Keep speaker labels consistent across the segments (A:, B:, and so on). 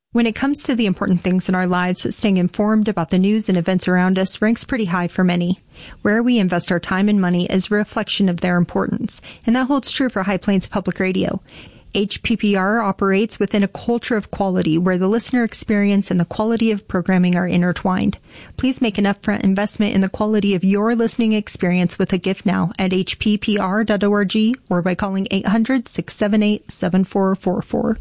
A: When it comes to the important things in our lives, staying informed about the news and events around us ranks pretty high for many. Where we invest our time and money is a reflection of their importance, and that holds true for High Plains Public Radio. HPPR operates within a culture of quality where the listener experience and the quality of programming are intertwined. Please make an upfront investment in the quality of your listening experience with a gift now at hppr.org or by calling 800-678-7444.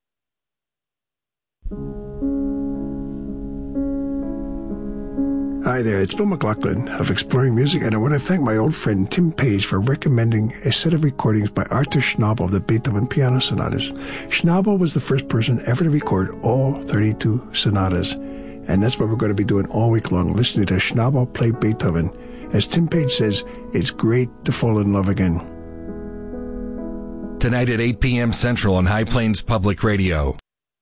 B: Hi there, it's Bill McLaughlin of Exploring Music, and I want to thank my old friend Tim Page for recommending a set of recordings by Arthur Schnabel of the Beethoven Piano Sonatas. Schnabel was the first person ever to record all 32 sonatas, and that's what we're going to be doing all week long, listening to Schnabel play Beethoven. As Tim Page says, it's great to fall in love again.
C: Tonight at 8 p.m. Central on High Plains Public Radio.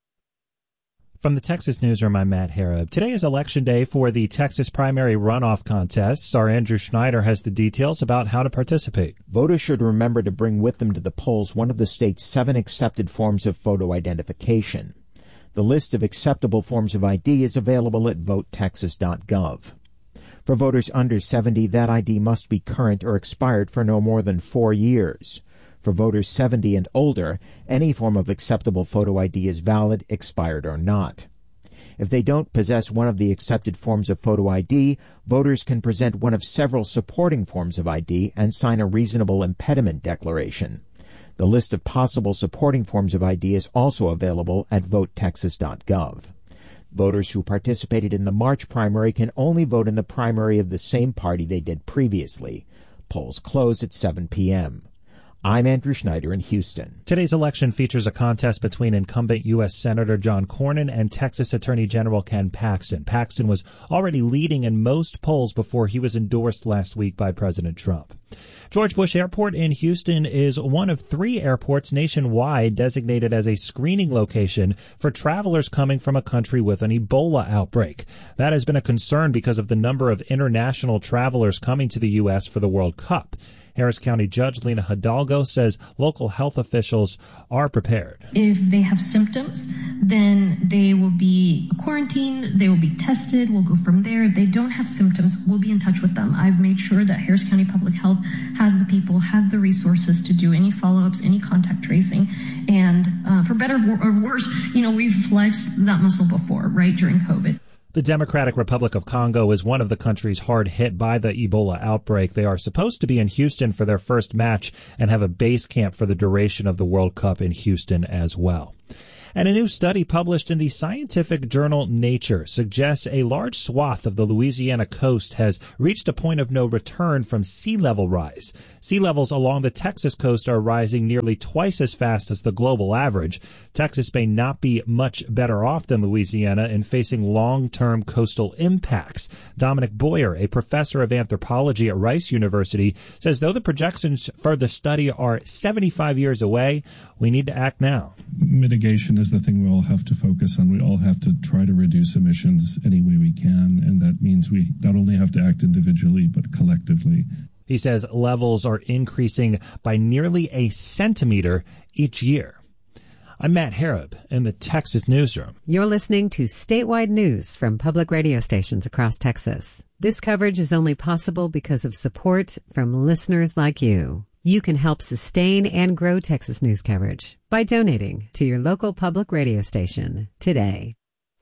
D: From the Texas Newsroom, I'm Matt Harrop. Today is Election Day for the Texas primary runoff contests. Our Andrew Schneider has the details about how to participate.
E: Voters should remember to bring with them to the polls one of the state's 7 accepted forms of photo identification. The list of acceptable forms of ID is available at votetexas.gov. For voters under 70, that ID must be current or expired for no more than 4 years. For voters 70 and older, any form of acceptable photo ID is valid, expired or not. If they don't possess one of the accepted forms of photo ID, voters can present one of several supporting forms of ID and sign a reasonable impediment declaration. The list of possible supporting forms of ID is also available at votetexas.gov. Voters who participated in the March primary can only vote in the primary of the same party they did previously. Polls close at 7 p.m. I'm Andrew Schneider in Houston.
D: Today's election features a contest between incumbent U.S. Senator John Cornyn and Texas Attorney General Ken Paxton. Paxton was already leading in most polls before he was endorsed last week by President Trump. George Bush Airport in Houston is one of 3 airports nationwide designated as a screening location for travelers coming from a country with an Ebola outbreak. That has been a concern because of the number of international travelers coming to the U.S. for the World Cup. Harris County Judge Lena Hidalgo says local health officials are prepared.
F: If they have symptoms, then they will be quarantined, they will be tested, we'll go from there. If they don't have symptoms, we'll be in touch with them. I've made sure that Harris County Public Health has the people, has the resources to do any follow-ups, any contact tracing. And for better or worse, we've flexed that muscle before, right, during COVID.
D: The Democratic Republic of Congo is one of the countries hard hit by the Ebola outbreak. They are supposed to be in Houston for their first match and have a base camp for the duration of the World Cup in Houston as well. And a new study published in the scientific journal Nature suggests a large swath of the Louisiana coast has reached a point of no return from sea level rise. Sea levels along the Texas coast are rising nearly twice as fast as the global average. Texas may not be much better off than Louisiana in facing long-term coastal impacts. Dominic Boyer, a professor of anthropology at Rice University, says though the projections for the study are 75 years away, we need to act now.
G: Mitigation is the thing we all have to focus on. We all have to try to reduce emissions any way we can, and that means we not only have to act individually, but collectively.
D: He says levels are increasing by nearly a centimeter each year. I'm Matt Harrop in the Texas Newsroom.
H: You're listening to statewide news from public radio stations across Texas. This coverage is only possible because of support from listeners like you. You can help sustain and grow Texas news coverage by donating to your local public radio station today.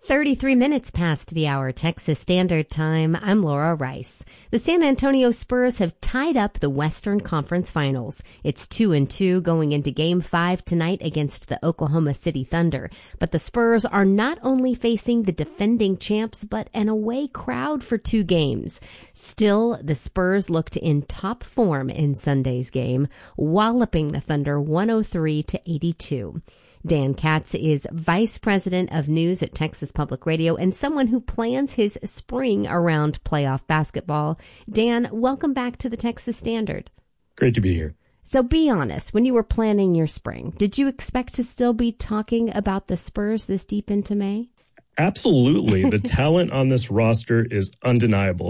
I: 33 minutes past the hour, Texas Standard Time. I'm Laura Rice. The San Antonio Spurs have tied up the Western Conference Finals. It's 2-2 going into Game 5 tonight against the Oklahoma City Thunder. But the Spurs are not only facing the defending champs, but an away crowd for 2 games. Still, the Spurs looked in top form in Sunday's game, walloping the Thunder 103-82. Dan Katz is Vice President of News at Texas Public Radio and someone who plans his spring around playoff basketball. Dan, welcome back to the Texas Standard.
J: Great to be here.
I: So be honest, when you were planning your spring, did you expect to still be talking about the Spurs this deep into May?
J: Absolutely. The talent on this roster is undeniable.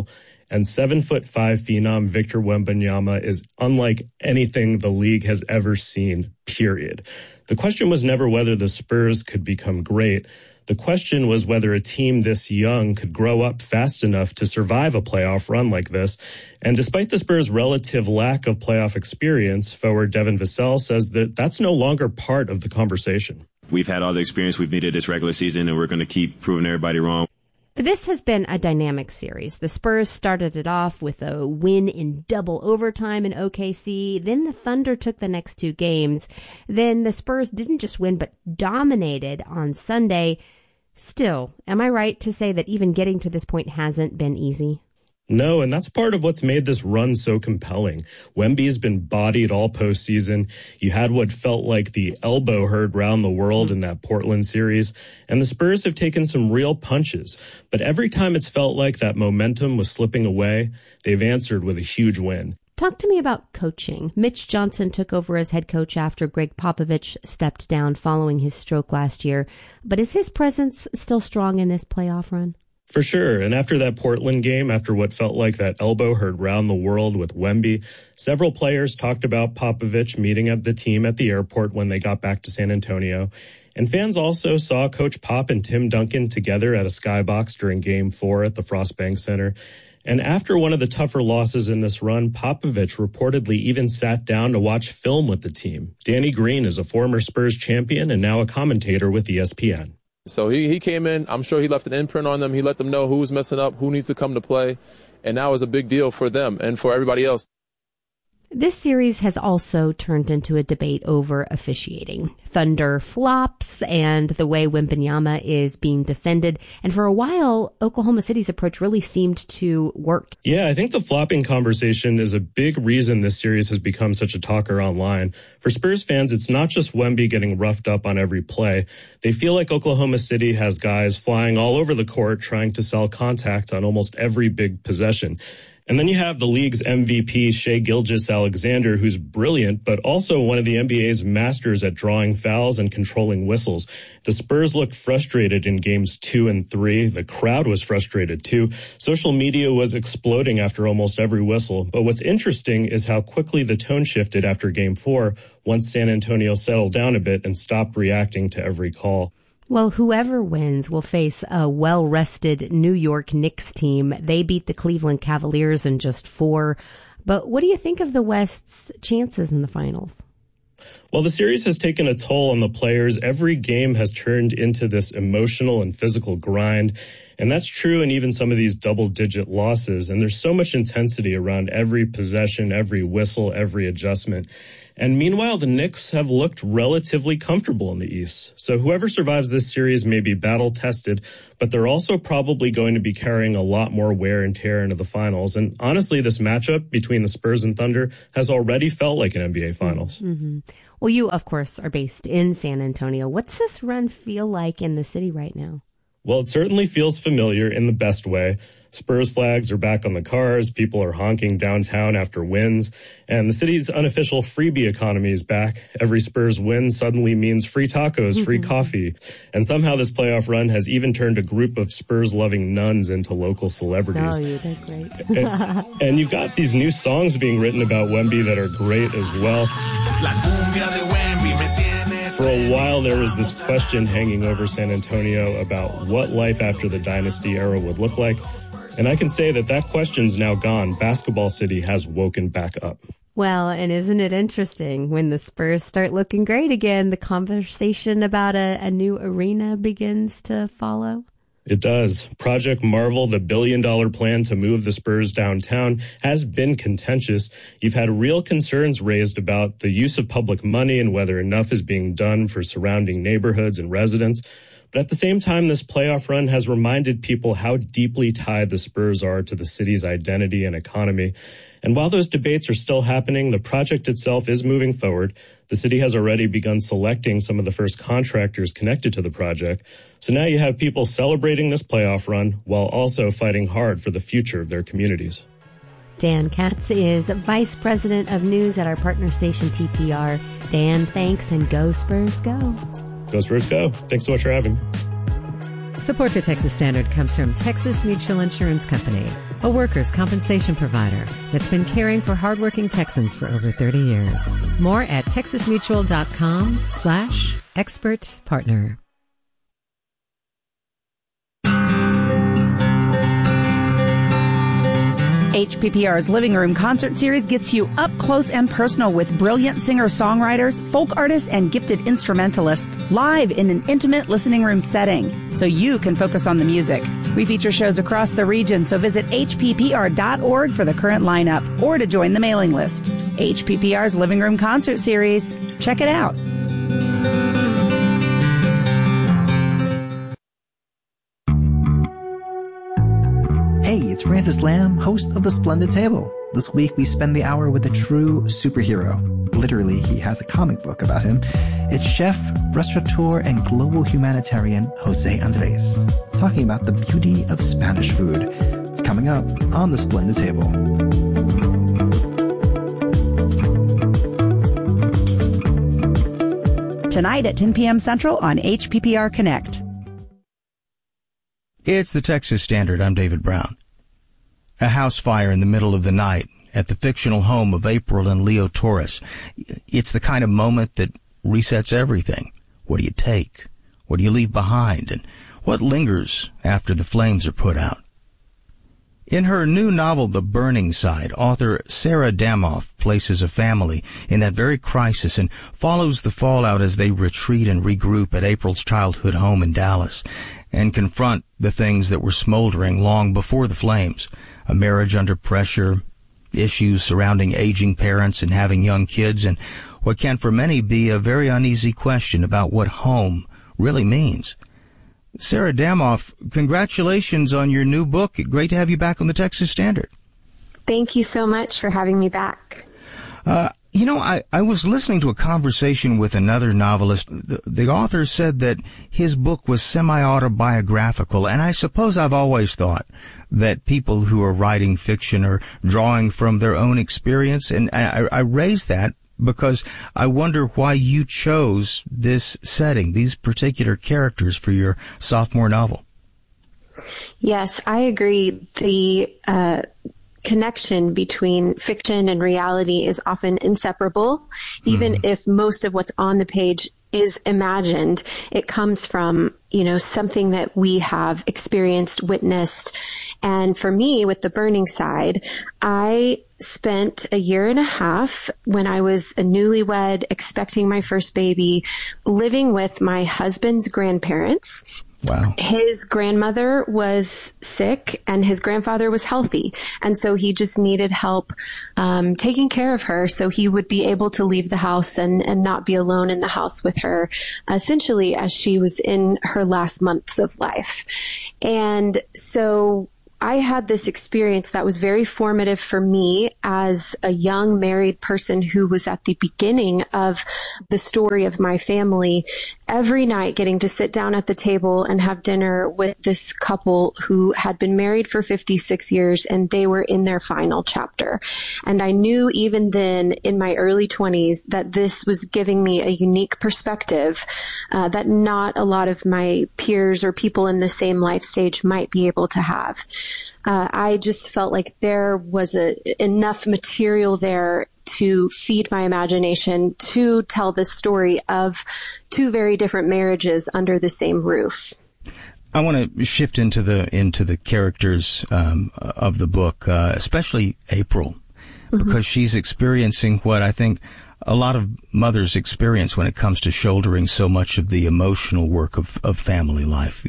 J: and 7'5" phenom Victor Wembanyama is unlike anything the league has ever seen, period. The question was never whether the Spurs could become great. The question was whether a team this young could grow up fast enough to survive a playoff run like this. And despite the Spurs' relative lack of playoff experience, forward Devin Vassell says that that's no longer part of the conversation.
K: We've had all the experience we've needed this regular season, and we're going to keep proving everybody wrong.
I: This has been a dynamic series. The Spurs started it off with a win in double overtime in OKC. Then the Thunder took the next two games. Then the Spurs didn't just win, but dominated on Sunday. Still, am I right to say that even getting to this point hasn't been easy?
J: No, and that's part of what's made this run so compelling. Wemby's been bodied all postseason. You had what felt like the elbow heard round the world in that Portland series, and the Spurs have taken some real punches. But every time it's felt like that momentum was slipping away, they've answered with a huge win.
I: Talk to me about coaching. Mitch Johnson took over as head coach after Greg Popovich stepped down following his stroke last year. But is his presence still strong in this playoff run?
J: For sure. And after that Portland game, after what felt like that elbow heard round the world with Wemby, several players talked about Popovich meeting at the team at the airport when they got back to San Antonio. And fans also saw Coach Pop and Tim Duncan together at a skybox during Game 4 at the Frost Bank Center. And after one of the tougher losses in this run, Popovich reportedly even sat down to watch film with the team. Danny Green is a former Spurs champion and now a commentator with ESPN.
L: So he came in, I'm sure he left an imprint on them. He let them know who's messing up, who needs to come to play. And that was a big deal for them and for everybody else.
I: This series has also turned into a debate over officiating. Thunder flops and the way Wembanyama is being defended. And for a while, Oklahoma City's approach really seemed to work.
J: Yeah, I think the flopping conversation is a big reason this series has become such a talker online. For Spurs fans, it's not just Wemby getting roughed up on every play. They feel like Oklahoma City has guys flying all over the court trying to sell contact on almost every big possession. And then you have the league's MVP, Shai Gilgeous-Alexander, who's brilliant, but also one of the NBA's masters at drawing fouls and controlling whistles. The Spurs looked frustrated in games 2 and 3. The crowd was frustrated too. Social media was exploding after almost every whistle. But what's interesting is how quickly the tone shifted after Game 4 once San Antonio settled down a bit and stopped reacting to every call.
I: Well, whoever wins will face a well-rested New York Knicks team. They beat the Cleveland Cavaliers in just 4. But what do you think of the West's chances in the finals?
J: Well, the series has taken a toll on the players. Every game has turned into this emotional and physical grind. And that's true in even some of these double-digit losses. And there's so much intensity around every possession, every whistle, every adjustment. And meanwhile, the Knicks have looked relatively comfortable in the East. So whoever survives this series may be battle-tested, but they're also probably going to be carrying a lot more wear and tear into the finals. And honestly, this matchup between the Spurs and Thunder has already felt like an NBA Finals.
I: Mm-hmm. Well, you, of course, are based in San Antonio. What's this run feel like in the city right now?
J: Well, it certainly feels familiar in the best way. Spurs flags are back on the cars, people are honking downtown after wins, and the city's unofficial freebie economy is back. Every Spurs win suddenly means free tacos, free coffee, and somehow this playoff run has even turned a group of Spurs-loving nuns into local celebrities.
I: Oh, they're great.
J: and you've got these new songs being written about Wemby that are great as well. For a while, there was this question hanging over San Antonio about what life after the Dynasty era would look like. And I can say that that question's now gone. Basketball City has woken back up.
I: Well, and isn't it interesting when the Spurs start looking great again, the conversation about a new arena begins to follow?
J: It does. Project Marvel, the billion-dollar plan to move the Spurs downtown, has been contentious. You've had real concerns raised about the use of public money and whether enough is being done for surrounding neighborhoods and residents. But at the same time, this playoff run has reminded people how deeply tied the Spurs are to the city's identity and economy. And while those debates are still happening, the project itself is moving forward. The city has already begun selecting some of the first contractors connected to the project. So now you have people celebrating this playoff run while also fighting hard for the future of their communities.
I: Dan Katz is Vice President of News at our partner station TPR. Dan, thanks, and go Spurs, go.
J: Go Spurs, go. Thanks so much for having me.
H: Support for Texas Standard comes from Texas Mutual Insurance Company. a workers' compensation provider that's been caring for hardworking Texans for over 30 years. More at texasmutual.com/expert partner.
M: HPPR's Living Room Concert Series gets you up close and personal with brilliant singer-songwriters, folk artists, and gifted instrumentalists live in an intimate listening room setting so you can focus on the music. We feature shows across the region, so visit hppr.org for the current lineup or to join the mailing list. HPPR's Living Room Concert Series. Check it out.
N: Hey, it's Francis Lamb, host of The Splendid Table. This week we spend the hour with a true superhero. Literally, he has a comic book about him. It's chef, restaurateur, and global humanitarian Jose Andres, talking about the beauty of Spanish food. It's coming up on The Splendid Table.
M: Tonight at 10 p.m. Central on HPPR Connect.
O: It's the Texas Standard. I'm David Brown. A house fire in the middle of the night at the fictional home of April and Leo Torres. It's the kind of moment that resets everything. What do you take? What do you leave behind? And what lingers after the flames are put out? In her new novel, The Burning Side, author Sarah Damoff places a family in that very crisis and follows the fallout as they retreat and regroup at April's childhood home in Dallas and confront the things that were smoldering long before the flames. A marriage under pressure, issues surrounding aging parents and having young kids, and what can for many be a very uneasy question about what home really means. Sarah Damoff, congratulations on your new book. Great to have you back on the Texas Standard.
P: Thank you so much for having me back.
O: I was listening to a conversation with another novelist. The author said that his book was semi-autobiographical, and I suppose I've always thought that people who are writing fiction are drawing from their own experience, and I raise that because I wonder why you chose this setting, these particular characters for your sophomore novel.
P: Yes, I agree. The connection between fiction and reality is often inseparable. Even if most of what's on the page is imagined, it comes from, something that we have experienced, witnessed. And for me, with The Burning Side, I spent a year and a half when I was a newlywed, expecting my first baby, living with my husband's grandparents.
O: Wow.
P: His grandmother was sick and his grandfather was healthy. And so he just needed help taking care of her so he would be able to leave the house and not be alone in the house with her, essentially as she was in her last months of life. And so I had this experience that was very formative for me as a young married person who was at the beginning of the story of my family, every night getting to sit down at the table and have dinner with this couple who had been married for 56 years and they were in their final chapter. And I knew even then in my early 20s that this was giving me a unique perspective that not a lot of my peers or people in the same life stage might be able to have. I just felt like there was enough material there to feed my imagination to tell the story of two very different marriages under the same roof.
O: I want to shift into the characters of the book, especially April, because she's experiencing what I think a lot of mothers experience when it comes to shouldering so much of the emotional work of family life,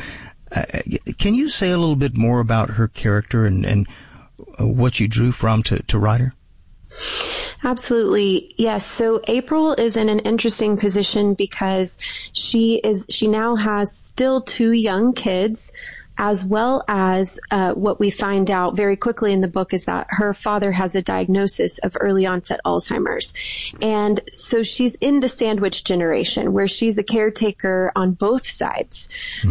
O: Can you say a little bit more about her character and what you drew from to write her?
P: Absolutely. Yes. So April is in an interesting position because she now has still two young kids, as well as what we find out very quickly in the book is that her father has a diagnosis of early onset Alzheimer's. And so she's in the sandwich generation where she's a caretaker on both sides,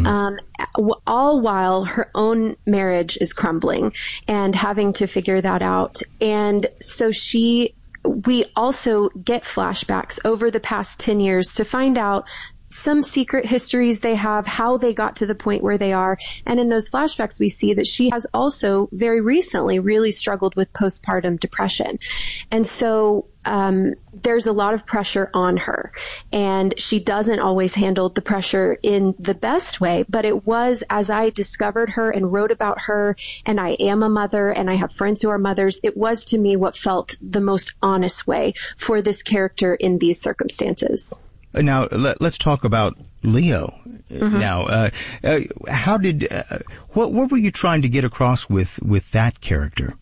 P: all while her own marriage is crumbling and having to figure that out. And so we also get flashbacks over the past 10 years to find out some secret histories they have, how they got to the point where they are. And in those flashbacks, we see that she has also very recently really struggled with postpartum depression. And so there's a lot of pressure on her, and she doesn't always handle the pressure in the best way. But it was, as I discovered her and wrote about her, and I am a mother and I have friends who are mothers, it was to me what felt the most honest way for this character in these circumstances.
O: Now, let's talk about Leo.
P: Mm-hmm.
O: Now, what were you trying to get across with that character?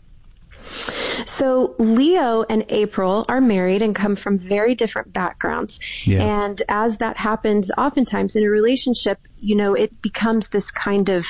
P: So Leo and April are married and come from very different backgrounds. Yeah. And as that happens, oftentimes in a relationship, it becomes this kind of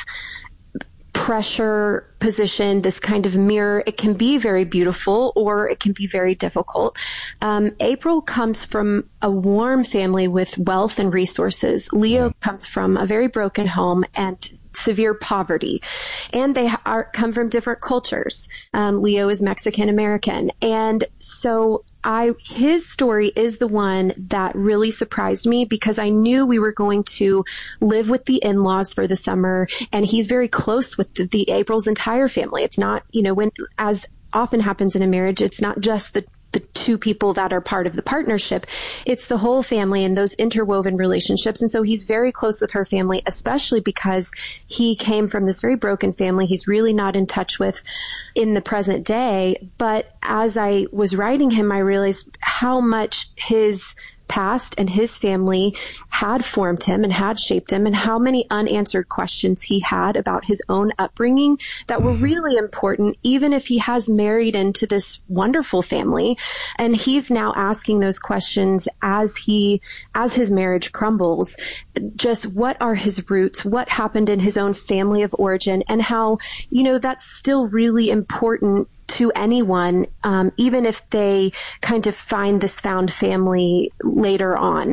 P: pressure position, this kind of mirror. It can be very beautiful or it can be very difficult. April comes from a warm family with wealth and resources. Leo comes from a very broken home and severe poverty, and they come from different cultures. Leo is Mexican American, and so his story is the one that really surprised me, because I knew we were going to live with the in-laws for the summer, and he's very close with the April's entire family. It's not, when, as often happens in a marriage, it's not just the two people that are part of the partnership. It's the whole family and those interwoven relationships. And so he's very close with her family, especially because he came from this very broken family he's really not in touch with in the present day. But as I was writing him, I realized how much his past and his family had formed him and had shaped him, and how many unanswered questions he had about his own upbringing that were really important, even if he has married into this wonderful family. And he's now asking those questions as his marriage crumbles. Just what are his roots? What happened in his own family of origin? And how, that's still really important to anyone, even if they kind of find this found family later on.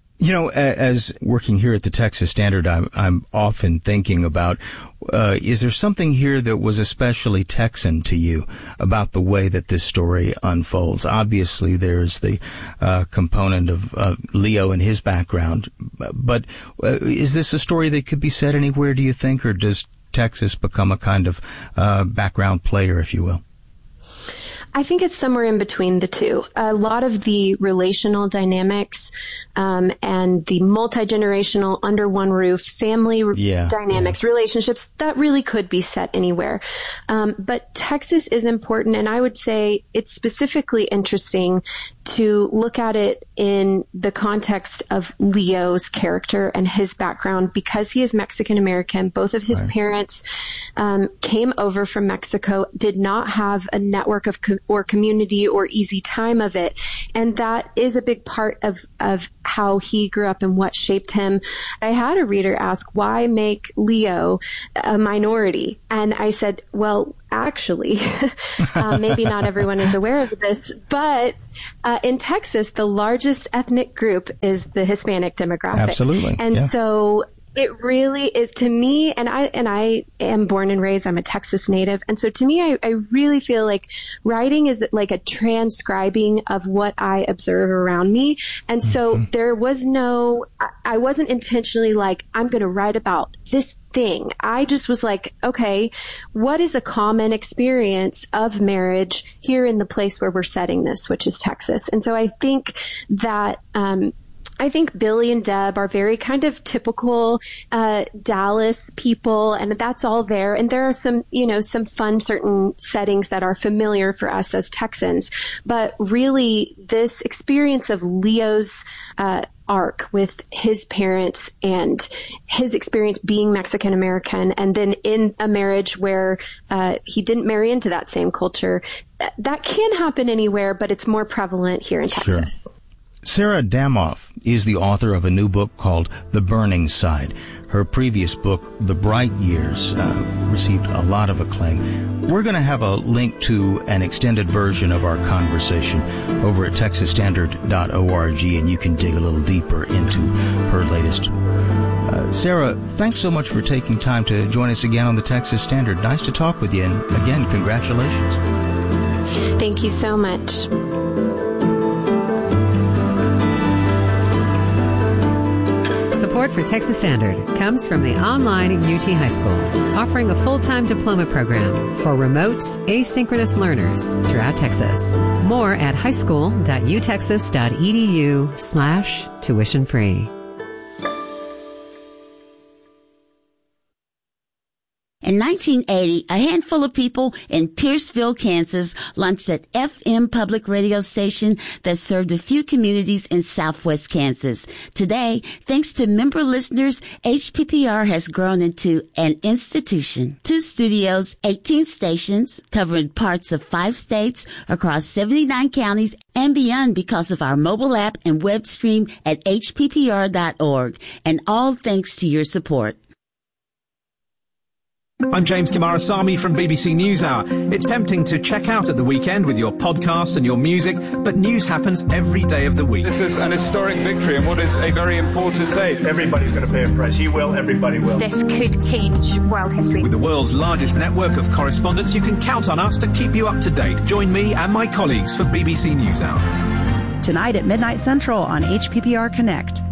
O: As working here at the Texas Standard, I'm often thinking about, is there something here that was especially Texan to you about the way that this story unfolds? Obviously, there's the component of Leo and his background, but is this a story that could be set anywhere, do you think, or does Texas become a kind of background player, if you will?
P: I think it's somewhere in between the two. A lot of the relational dynamics and the multi-generational under one roof family dynamics, relationships, that really could be set anywhere. But Texas is important, and I would say it's specifically interesting to look at it in the context of Leo's character and his background, because he is Mexican American. Both of his parents came over from Mexico, did not have a network or community or easy time of it. And that is a big part of how he grew up and what shaped him. I had a reader ask, why make Leo a minority? And I said, well, actually, maybe not everyone is aware of this, but in Texas, the largest ethnic group is the Hispanic demographic.
O: Absolutely.
P: And so it really is, to me, and I am born and raised, I'm a Texas native. And so to me, I really feel like writing is like a transcribing of what I observe around me. And so there was I wasn't intentionally like, I'm going to write about this thing. I just was like, okay, what is a common experience of marriage here in the place where we're setting this, which is Texas? And so I think that, Billy and Deb are very kind of typical Dallas people, and that's all there. And there are some fun certain settings that are familiar for us as Texans. But really, this experience of Leo's arc with his parents and his experience being Mexican American, and then in a marriage where he didn't marry into that same culture, that can happen anywhere, but it's more prevalent here in Texas.
O: Sure. Sarah Damoff is the author of a new book called The Burning Side. Her previous book, The Bright Years, received a lot of acclaim. We're going to have a link to an extended version of our conversation over at texasstandard.org, and you can dig a little deeper into her latest. Sarah, thanks so much for taking time to join us again on the Texas Standard. Nice to talk with you, and again, congratulations.
P: Thank you so much.
H: Support for Texas Standard comes from the online UT High School, offering a full-time diploma program for remote, asynchronous learners throughout Texas. More at highschool.utexas.edu/tuition-free.
Q: In 1980, a handful of people in Pierceville, Kansas, launched an FM public radio station that served a few communities in southwest Kansas. Today, thanks to member listeners, HPPR has grown into an institution. 2 studios, 18 stations, covering parts of 5 states across 79 counties and beyond because of our mobile app and web stream at hppr.org. And all thanks to your support.
R: I'm James Kimarasamy from BBC NewsHour. It's tempting to check out at the weekend with your podcasts and your music, but news happens every day of the week.
S: This is an historic victory and what is a very important day.
T: Everybody's going to pay a price. You will, everybody will.
U: This could change world history.
R: With the world's largest network of correspondents, you can count on us to keep you up to date. Join me and my colleagues for BBC NewsHour.
M: Tonight at midnight Central on HPPR Connect.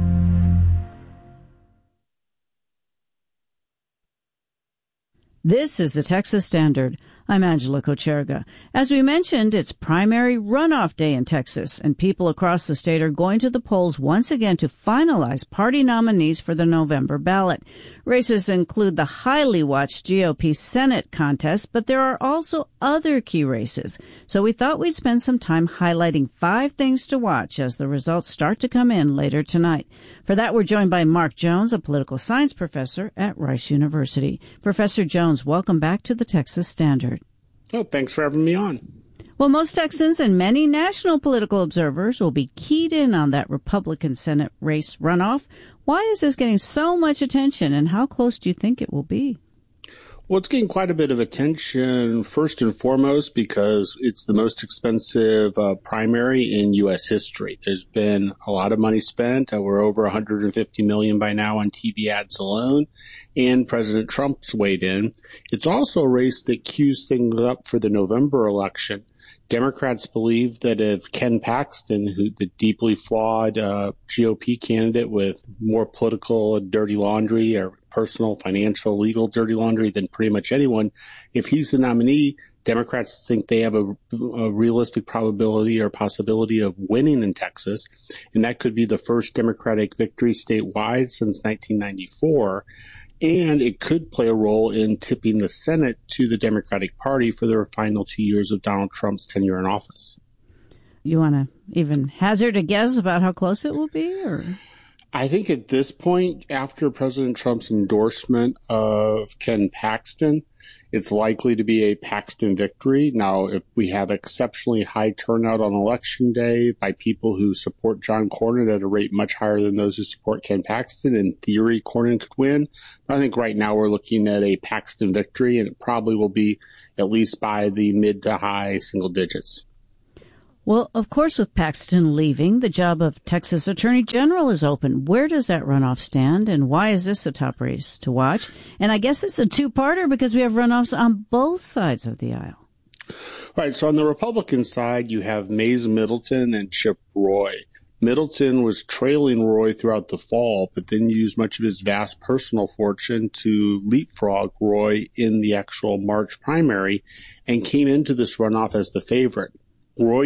V: This is the Texas Standard. I'm Angela Kocherga. As we mentioned, it's primary runoff day in Texas, and people across the state are going to the polls once again to finalize party nominees for the November ballot. Races include the highly watched GOP Senate contest, but there are also other key races. So we thought we'd spend some time highlighting 5 things to watch as the results start to come in later tonight. For that, we're joined by Mark Jones, a political science professor at Rice University. Professor Jones, welcome back to the Texas Standard.
W: Oh, thanks for having me on.
V: Well, most Texans and many national political observers will be keyed in on that Republican Senate race runoff. Why is this getting so much attention, and how close do you think it will be?
W: Well, it's getting quite a bit of attention, first and foremost, because it's the most expensive primary in U.S. history. There's been a lot of money spent. We're over $150 million by now on TV ads alone, and President Trump's weighed in. It's also a race that cues things up for the November election. Democrats believe that if Ken Paxton, the deeply flawed GOP candidate with more political dirty laundry or personal, financial, legal dirty laundry than pretty much anyone, if he's the nominee, Democrats think they have a realistic probability or possibility of winning in Texas. And that could be the first Democratic victory statewide since 1994. And it could play a role in tipping the Senate to the Democratic Party for their final 2 years of Donald Trump's tenure in office.
V: You want to even hazard a guess about how close it will be, or?
W: I think at this point, after President Trump's endorsement of Ken Paxton, it's likely to be a Paxton victory. Now, if we have exceptionally high turnout on Election Day by people who support John Cornyn at a rate much higher than those who support Ken Paxton, in theory, Cornyn could win. But I think right now we're looking at a Paxton victory, and it probably will be at least by the mid to high single digits.
V: Well, of course, with Paxton leaving, the job of Texas Attorney General is open. Where does that runoff stand, and why is this a top race to watch? And I guess it's a two-parter because we have runoffs on both sides of the aisle.
W: Right. So on the Republican side, you have Mays Middleton and Chip Roy. Middleton was trailing Roy throughout the fall, but then used much of his vast personal fortune to leapfrog Roy in the actual March primary and came into this runoff as the favorite. Roy